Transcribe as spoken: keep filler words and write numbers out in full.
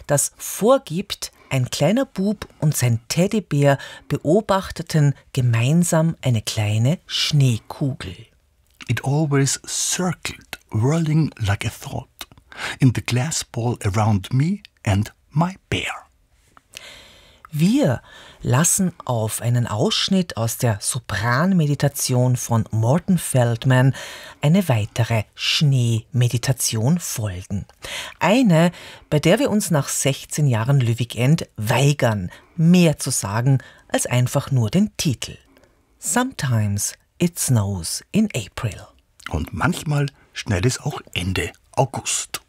das vorgibt, ein kleiner Bub und sein Teddybär beobachteten gemeinsam eine kleine Schneekugel. It always circled, whirling like a thought, in the glass ball around me and my bear. Wir lassen auf einen Ausschnitt aus der Sopranmeditation von Morton Feldman eine weitere Schneemeditation folgen. Eine, bei der wir uns nach sechzehn Jahren Löwig-End weigern, mehr zu sagen als einfach nur den Titel. Sometimes it snows in April. Und manchmal schneit es auch Ende August.